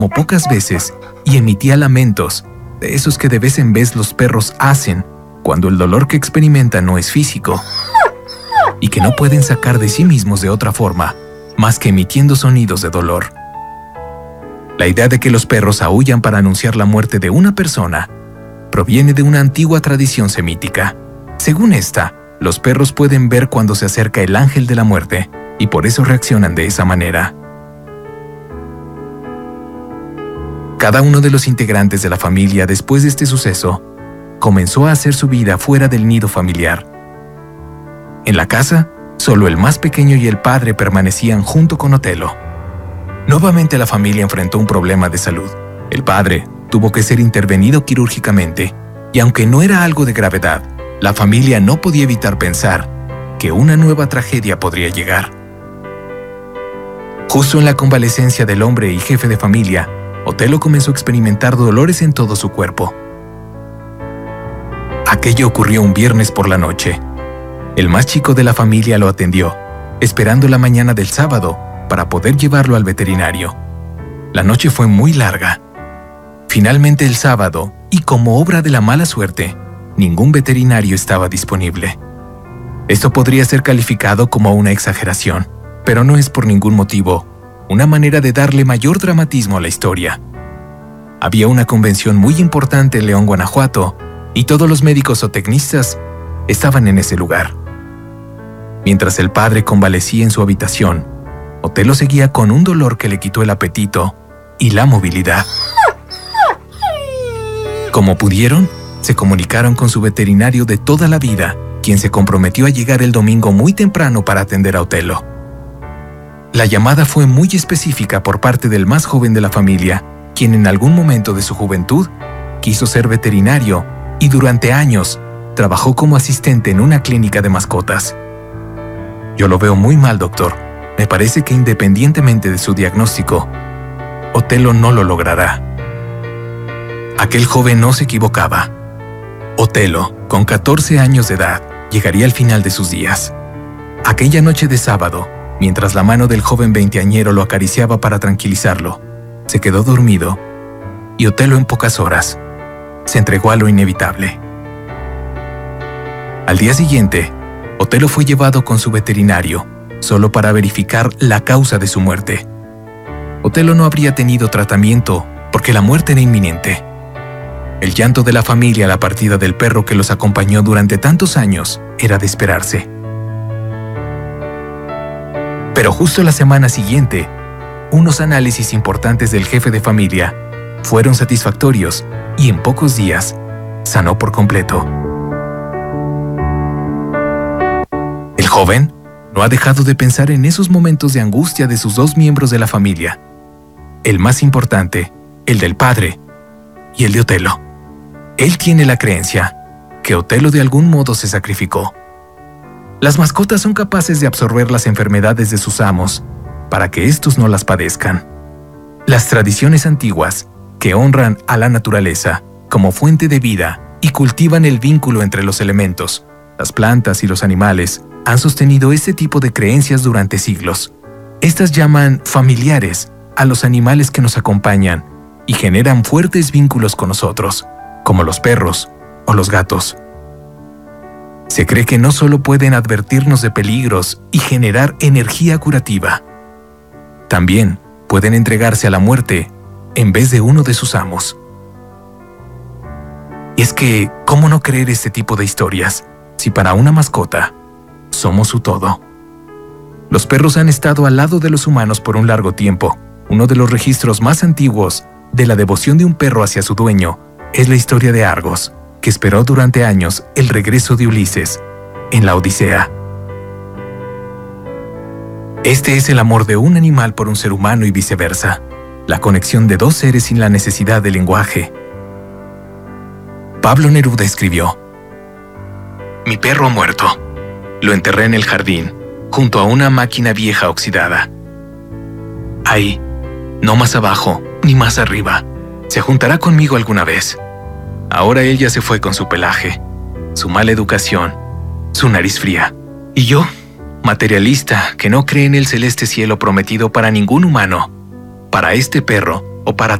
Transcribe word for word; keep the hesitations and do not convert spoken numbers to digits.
como pocas veces y emitía lamentos, de esos que de vez en vez los perros hacen cuando el dolor que experimentan no es físico y que no pueden sacar de sí mismos de otra forma más que emitiendo sonidos de dolor. La idea de que los perros aúllan para anunciar la muerte de una persona proviene de una antigua tradición semítica. Según esta, los perros pueden ver cuando se acerca el ángel de la muerte y por eso reaccionan de esa manera. Cada uno de los integrantes de la familia después de este suceso comenzó a hacer su vida fuera del nido familiar. En la casa, solo el más pequeño y el padre permanecían junto con Otelo. Nuevamente la familia enfrentó un problema de salud. El padre tuvo que ser intervenido quirúrgicamente y aunque no era algo de gravedad, la familia no podía evitar pensar que una nueva tragedia podría llegar. Justo en la convalecencia del hombre y jefe de familia, Otelo comenzó a experimentar dolores en todo su cuerpo. Aquello ocurrió un viernes por la noche. El más chico de la familia lo atendió, esperando la mañana del sábado para poder llevarlo al veterinario. La noche fue muy larga. Finalmente el sábado, y como obra de la mala suerte, ningún veterinario estaba disponible. Esto podría ser calificado como una exageración, pero no es por ningún motivo una manera de darle mayor dramatismo a la historia. Había una convención muy importante en León, Guanajuato, y todos los médicos zootecnistas estaban en ese lugar. Mientras el padre convalecía en su habitación, Otelo seguía con un dolor que le quitó el apetito y la movilidad. Como pudieron, se comunicaron con su veterinario de toda la vida, quien se comprometió a llegar el domingo muy temprano para atender a Otelo. La llamada fue muy específica por parte del más joven de la familia, quien en algún momento de su juventud quiso ser veterinario y durante años trabajó como asistente en una clínica de mascotas. Yo lo veo muy mal, doctor. Me parece que independientemente de su diagnóstico, Otelo no lo logrará. Aquel joven no se equivocaba. Otelo, con catorce años de edad, llegaría al final de sus días. Aquella noche de sábado, mientras la mano del joven veinteañero lo acariciaba para tranquilizarlo, se quedó dormido y Otelo en pocas horas se entregó a lo inevitable. Al día siguiente, Otelo fue llevado con su veterinario, solo para verificar la causa de su muerte. Otelo no habría tenido tratamiento porque la muerte era inminente. El llanto de la familia a la partida del perro que los acompañó durante tantos años era de esperarse. Pero justo la semana siguiente, unos análisis importantes del jefe de familia fueron satisfactorios y en pocos días sanó por completo. El joven no ha dejado de pensar en esos momentos de angustia de sus dos miembros de la familia. El más importante, el del padre, y el de Otelo. Él tiene la creencia que Otelo de algún modo se sacrificó. Las mascotas son capaces de absorber las enfermedades de sus amos para que éstos no las padezcan. Las tradiciones antiguas, que honran a la naturaleza como fuente de vida y cultivan el vínculo entre los elementos, las plantas y los animales, han sostenido este tipo de creencias durante siglos. Estas llaman familiares a los animales que nos acompañan y generan fuertes vínculos con nosotros, como los perros o los gatos. Se cree que no solo pueden advertirnos de peligros y generar energía curativa, también pueden entregarse a la muerte en vez de uno de sus amos. Y es que, ¿cómo no creer este tipo de historias si para una mascota somos su todo? Los perros han estado al lado de los humanos por un largo tiempo. Uno de los registros más antiguos de la devoción de un perro hacia su dueño es la historia de Argos, que esperó durante años el regreso de Ulises en la Odisea. Este es el amor de un animal por un ser humano y viceversa, la conexión de dos seres sin la necesidad de lenguaje. Pablo Neruda escribió: Mi perro ha muerto. Lo enterré en el jardín, junto a una máquina vieja oxidada. Ahí, no más abajo ni más arriba, se juntará conmigo alguna vez. Ahora ella se fue con su pelaje, su mala educación, su nariz fría. Y yo, materialista que no cree en el celeste cielo prometido para ningún humano, para este perro, o para